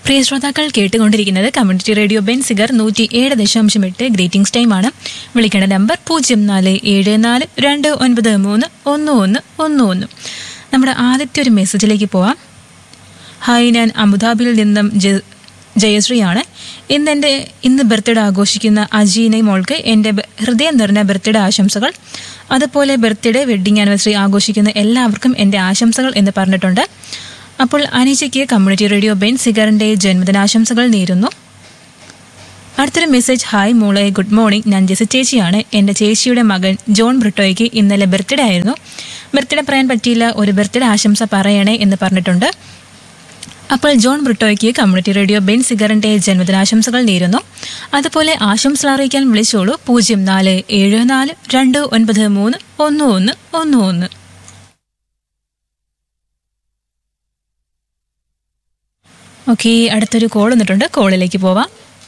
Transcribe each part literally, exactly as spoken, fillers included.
പ്രിയ ശ്രോതാക്കൾ കേട്ടുകൊണ്ടിരിക്കുന്നത് community radio Benziger നൂറ്റി ഏഴ് ദശാംശം എട്ട് ഗ്രീറ്റിംഗ്സ് ടൈമാണ്. വിളിക്കേണ്ട നമ്പർ പൂജ്യം നാല് ഏഴ് നാല് രണ്ട് ഒൻപത് മൂന്ന് ഒന്ന് ഒന്ന് ഒന്ന് ഒന്ന്. നമ്മുടെ ആദ്യത്തെ ഒരു മെസ്സേജിലേക്ക് പോവാം. ഹായ്, ഞാൻ അബുദാബിയിൽ നിന്നും ജയശ്രീയാണ്. ഇന്ന് എൻ്റെ ഇന്ന് ബർത്ത്ഡേ ആഘോഷിക്കുന്ന അജീന മോൾക്ക് എൻ്റെ ഹൃദയം നിറഞ്ഞ ബർത്ത്ഡേ ആശംസകൾ. അതുപോലെ ബർത്ത്ഡേ വെഡ്ഡിംഗ് ആനിവേഴ്സറി ആഘോഷിക്കുന്ന എല്ലാവർക്കും എൻ്റെ ആശംസകൾ എന്ന് പറഞ്ഞിട്ടുണ്ട്. അപ്പോൾ അനീജയ്ക്ക് കമ്മ്യൂണിറ്റി റേഡിയോ ബെൻസിഗറിന്റെ ജന്മദിനാശംസകൾ നേരുന്നു. അടുത്തൊരു മെസ്സേജ്. ഹായ് മോളെ, ഗുഡ് മോർണിംഗ്. ഞാൻ ജെസി ചേച്ചിയാണ്. എൻ്റെ ചേച്ചിയുടെ മകൻ ജോൺ ബ്രിട്ടോയ്ക്ക് ഇന്നലെ ബർത്ത്ഡേ ആയിരുന്നു. ബർത്ത്ഡേ പറയാൻ പറ്റിയില്ല, ഒരു ബർത്ത്ഡേ ആശംസ പറയണേ എന്ന് പറഞ്ഞിട്ടുണ്ട്. അപ്പോൾ ജോൺ ബ്രിട്ടോയ്ക്ക് കമ്മ്യൂണിറ്റി റേഡിയോ ബെൻസിഗറിന്റെ ജന്മദിനാശംസകൾ നേരുന്നു. അതുപോലെ ആശംസകൾ അറിയിക്കാൻ വിളിച്ചോളൂ പൂജ്യം നാല് ഏഴ് നാല് രണ്ട് ഒൻപത് മൂന്ന് ഒന്ന് ഒന്ന് ഒന്ന് ഒന്ന്. ഓക്കെ, അടുത്തൊരു കോൾ വന്നിട്ടുണ്ട്. കോളിലേക്ക് പോവാം.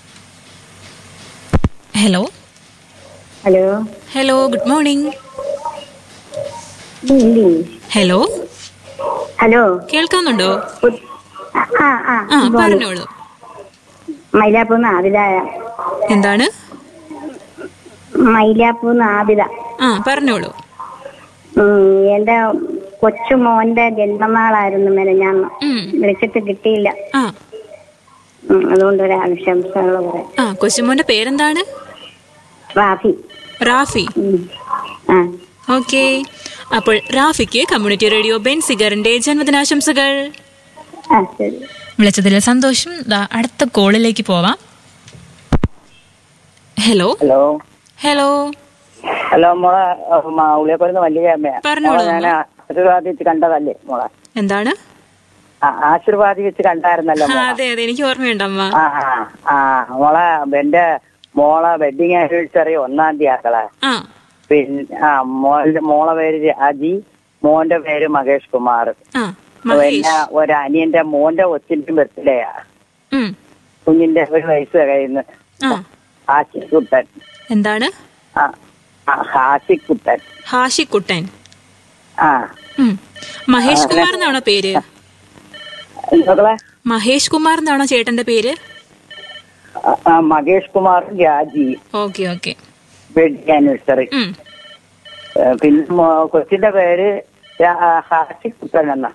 Hello hello hello good morning. Hello hello കേൾക്കാന്നുണ്ടോ? ആ ആ പറഞ്ഞോളൂ. മൈലാപ്പൂന്ന് ആബിദ. എന്താണ്? മൈലാപ്പൂന്ന് ആബിദ. ആ പറഞ്ഞോളൂ. എന്റെ കൊച്ചുമോന്റെ ജന്മനാളായിരുന്നു മെനഞ്ഞാന്ന്. വിളിച്ചിട്ട് കിട്ടിയില്ല, അതുകൊണ്ട് ഒരു ആശംസകൾ പറയാം. ആ കൊച്ചുമോന്റെ പേരെന്താണ്? റാഫി. റാഫി. ഓക്കെ, അപ്പോൾ റാഫിക്ക് കമ്മ്യൂണിറ്റി റേഡിയോ ബെൻസിഗറിന്റെ ജന്മദിനാശംസകൾ. വിളിച്ചതിൽ സന്തോഷം. അടുത്ത കോളിലേക്ക് പോവാം. ഹലോ ഹലോ ഹലോ ഹലോ മോളെ, ഉള്ളിയപ്പുറത്ത് വലിയ പറഞ്ഞോളൂ. ഞാൻ ആശീർവാദിച്ച് കണ്ടതല്ലേ മോളെ? എന്താണ്? ആശീർവാദിച്ച് കണ്ടായിരുന്നല്ലോ. അതെ അതെ, എനിക്ക് ഓർമ്മയുണ്ടമ്മ. ആ ആ മോളെ, എന്റെ മോളെ വെഡിങ് ആനിവേഴ്സറി ഒന്നാം തീയതി ആക്കളെ. പിന്നെ ആ മോളെ പേര് രാജി, മോന്റെ പേര് മഹേഷ് കുമാർ. പിന്നെ ഒരു അനിയന്റെ മോന്റെ ഒച്ചിന്റെ ബർത്ത്ഡേയാ. കുഞ്ഞിന്റെ ഒരു വയസ്സ് കഴിയുന്നു. ഹാഷിക്കുട്ടൻ. എന്താണ്? ഹാഷിക്കുട്ടൻ. ഹാഷിക്കുട്ടൻ. ആ മഹേഷ് കുമാർ എന്നാണോ പേര്? മഹേഷ് കുമാർ എന്നാണോ ചേട്ടന്റെ പേര്? മഹേഷ് കുമാർ രാജി. Okay okay. Wedding anniversary. പിന്നെ കൊച്ചിന്റെ പേര് ഹാഷിക്കുട്ടൻ എന്ന.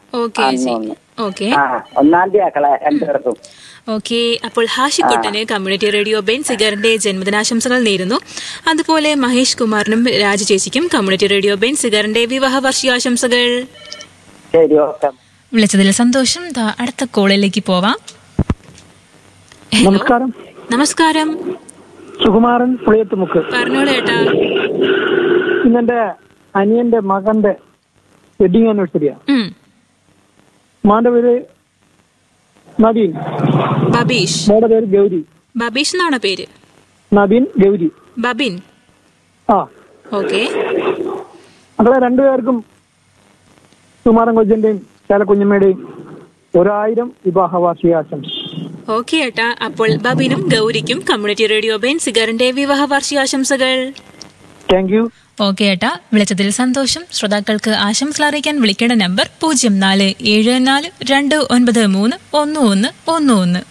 ഒന്നാം തീയതി ആക്കളെ രണ്ടുപേർക്കും. ഓക്കെ, അപ്പോൾ ഹാഷിക്കുട്ടന് കമ്മ്യൂണിറ്റി റേഡിയോ ബെൻസിഗറിന്റെ ജന്മദിനാശംസകൾ നേരുന്നു. അതുപോലെ മഹേഷ് കുമാറിനും രാജു ചേച്ചിക്കും കമ്മ്യൂണിറ്റി റേഡിയോ ബെൻസിഗറിന്റെ വിവാഹ വാർഷികാശംസകൾ. വിളിച്ചതിൽ സന്തോഷം. അടുത്ത കോളിലേക്ക് പോവാം. നമസ്കാരം. നമസ്കാരം. സുകുമാരൻ പുളിയത്തുമുക്ക്. പറഞ്ഞോളൂ ഏട്ടാ. ഇന്നെന്റെ അനിയന്റെ മകന്റെ വെഡിങ് ആനിവേഴ്സറിയാ. മോന്റെ പേര് നബീൻ. ബബീഷ്. മോടെ പേര് ഗൗരി. ബബീഷ് എന്നാണോ പേര്? നബീൻ ഗൗരി. ബബിൻ. ആ ഓക്കെ. മക്കളെ രണ്ടുപേർക്കും സുമാരൻ കൊച്ചന്റെയും ചേലക്കുഞ്ഞമ്മയുടെയും ഒരായിരം വിവാഹ വാർഷികാശംസ. ഓക്കെ ഏട്ടാ, അപ്പോൾ ബബിനും ഗൗരിക്കും കമ്മ്യൂണിറ്റി റേഡിയോ ബെൻസിഗറിന്റെ വിവാഹ വാർഷികാശംസകൾ. Thank you. ഓക്കെ ഏട്ടാ, വിളിച്ചതിൽ സന്തോഷം. ശ്രോതാക്കൾക്ക് ആശംസകൾ അറിയിക്കാൻ വിളിക്കേണ്ട നമ്പർ പൂജ്യം നാല് ഏഴ് നാല് രണ്ട് ഒൻപത് മൂന്ന് ഒന്ന് ഒന്ന് ഒന്ന് ഒന്ന്.